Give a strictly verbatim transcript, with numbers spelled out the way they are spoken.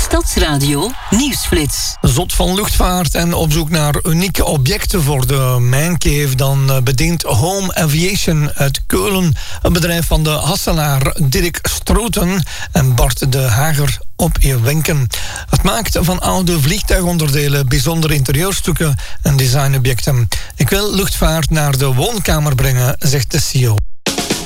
Stadsradio Nieuwsflits. Zot van luchtvaart en op zoek naar unieke objecten voor de Mancave, dan bedient Home Aviation uit Keulen, een bedrijf van de Hasselaar Dirk Stroeten en Bart de Hager op Ierwenken. Het maakt van oude vliegtuigonderdelen bijzondere interieurstukken en designobjecten. Ik wil luchtvaart naar de woonkamer brengen, zegt de C E O.